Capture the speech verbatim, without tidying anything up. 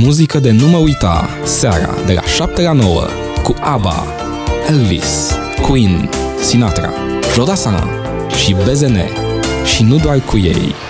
muzică de nu mă uita, seara de la șapte la nouă, cu ABBA, Elvis, Queen, Sinatra, Jodasana și B Z N. Și nu doar cu ei.